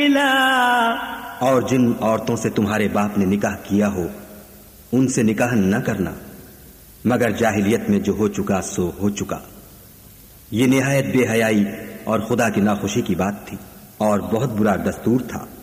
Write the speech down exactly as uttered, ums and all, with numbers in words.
और जिन औरतों से तुम्हारे बाप ने निकाह किया हो उनसे निकाह न करना, मगर जाहिलियत में जो हो चुका सो हो चुका। ये निहायत बेहयाई और खुदा की नाखुशी की बात थी और बहुत बुरा दस्तूर था।